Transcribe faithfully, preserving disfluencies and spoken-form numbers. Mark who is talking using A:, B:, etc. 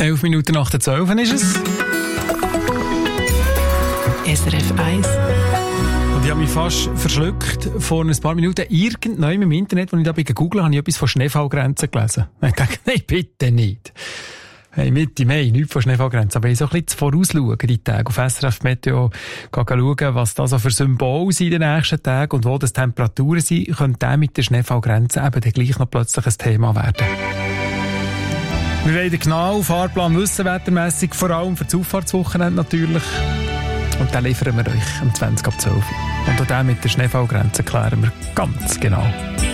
A: elf Minuten nach der zwölf ist es.
B: S R F eins.
A: Und ich habe mich fast verschluckt vor ein paar Minuten. Irgendwann im Internet, als ich da bei Google habe ich etwas von Schneefallgrenzen gelesen. Und ich dachte, nein, bitte nicht. Hey, Mitte Mai, nichts von Schneefallgrenzen. Aber ich so ein bisschen vorausschauen, die Tage. Auf S R F Meteo schauen, was da so für Symbole sind in den nächsten Tagen und wo das Temperaturen sind, könnte der mit der Schneefallgrenze eben dann gleich noch plötzlich ein Thema werden. Wir wollen den genauen Fahrplan wissen, wettermässig, vor allem für das Auffahrtswochenende natürlich. Und den liefern wir euch am zwanzig ab zwölf. Und auch den mit der Schneefallgrenze klären wir ganz genau.